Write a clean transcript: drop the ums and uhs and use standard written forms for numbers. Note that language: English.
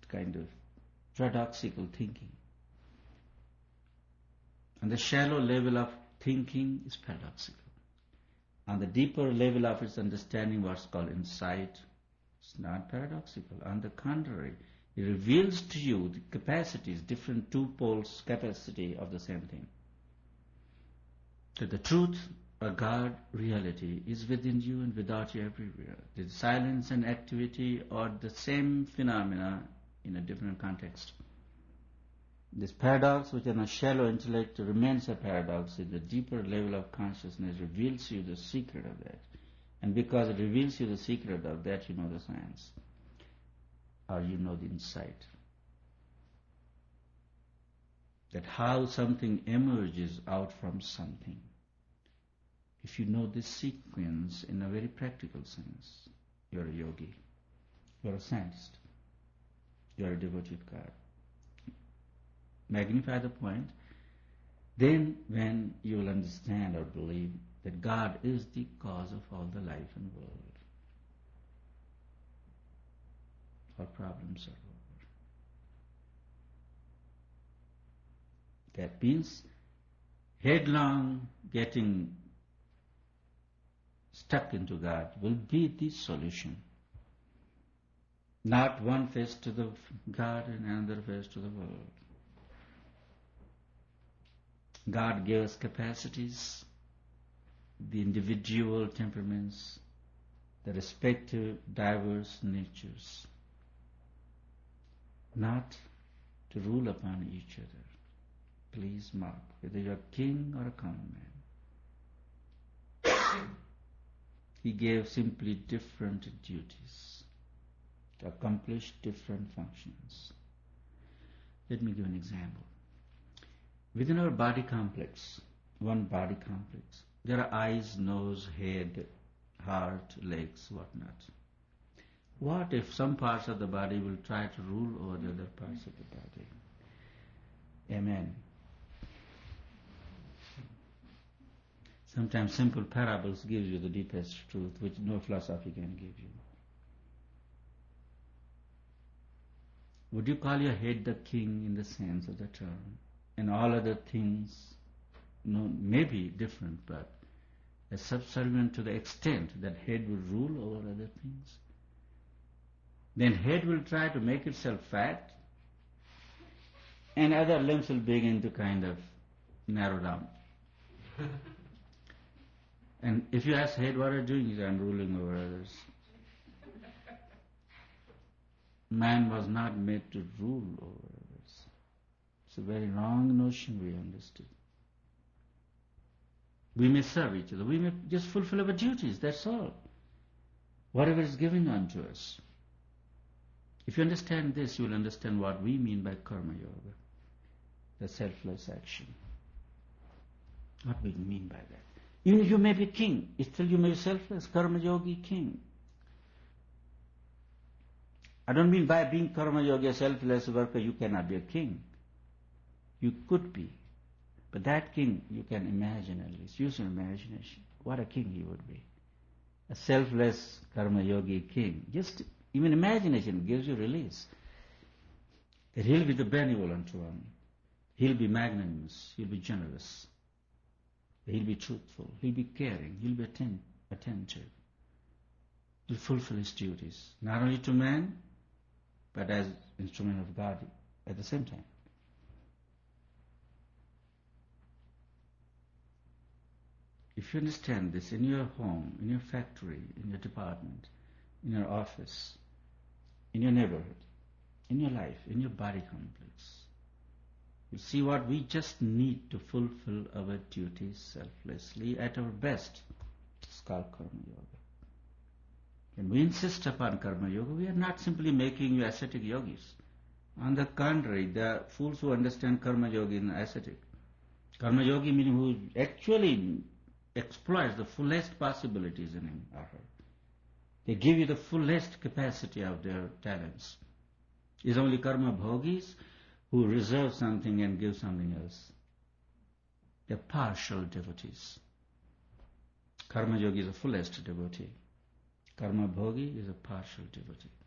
kind of paradoxical thinking. And the shallow level of thinking is paradoxical. On the deeper level of its understanding, what's called insight, it's not paradoxical. On the contrary, it reveals to you the capacities, different two poles capacity of the same thing. So the truth or God reality is within you and without you everywhere. The silence and activity are the same phenomena in a different context. This paradox, which in a shallow intellect remains a paradox, in the deeper level of consciousness reveals you the secret of that. And because it reveals you the secret of that, you know the science, or you know the insight. That how something emerges out from something. If you know this sequence in a very practical sense, you're a yogi, you're a scientist, you're a devotee of God. Magnify the point, then when you will understand or believe that God is the cause of all the life in the world, all problems are over. That means headlong getting stuck into God will be the solution. Not one face to the God and another face to the world. God gave us capacities, the individual temperaments, the respective diverse natures, not to rule upon each other. Please mark, whether you are king or a common man. He gave simply different duties to accomplish different functions. Let me give an example. Within our body complex, one body complex, there are eyes, nose, head, heart, legs, whatnot. What if some parts of the body will try to rule over the other parts of the body? Amen. Sometimes simple parables gives you the deepest truth which no philosophy can give you. Would you call your head the king in the sense of the term? And all other things may be different, but as subservient to the extent that head will rule over other things. Then head will try to make itself fat, and other limbs will begin to kind of narrow down. And if you ask head, what are you doing? He says, I'm ruling over others. Man was not made to rule over others. It's a very wrong notion we understood. We may serve each other. We may just fulfill our duties, that's all. Whatever is given unto us. If you understand this, you will understand what we mean by karma yoga, the selfless action. What we mean by that. Even if you may be king, still you may be selfless, karma yogi king. I don't mean by being karma yogi, a selfless worker, you cannot be a king. You could be. But that king you can imagine at least. Use your imagination. What a king he would be. A selfless karma yogi king. Just even imagination gives you release. That he'll be the benevolent one. He'll be magnanimous. He'll be generous. He'll be truthful. He'll be caring. He'll be attentive. He'll fulfill his duties. Not only to man, but as instrument of God at the same time. If you understand this in your home, in your factory, in your department, in your office, in your neighborhood, in your life, in your body complex, you see what we just need to fulfill our duties selflessly at our best. It's called karma yoga. When we insist upon karma yoga, we are not simply making you ascetic yogis. On the contrary, the fools who understand karma yoga is ascetic. Karma yogi meaning who actually exploits the fullest possibilities in him or her. They give you the fullest capacity of their talents. It's only karma bhogis who reserve something and give something else. They're partial devotees. Karma yogi is the fullest devotee. Karma bhogi is a partial devotee.